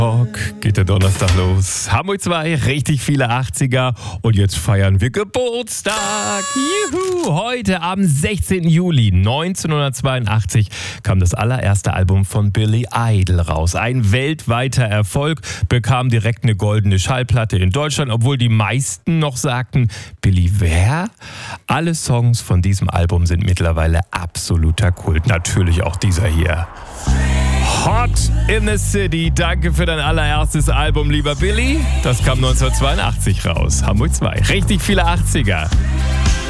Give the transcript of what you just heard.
Geht der Donnerstag los. Hamburg 2, richtig viele 80er und jetzt feiern wir Geburtstag. Juhu! Heute am 16. Juli 1982 kam das allererste Album von Billy Idol raus. Ein weltweiter Erfolg, bekam direkt eine goldene Schallplatte in Deutschland, obwohl die meisten noch sagten, Billy wer? Alle Songs von diesem Album sind mittlerweile absoluter Kult. Natürlich auch dieser hier. Hot in the City. Danke für dein allererstes Album, lieber Billy. Das kam 1982 raus. Hamburg 2. Richtig viele 80er.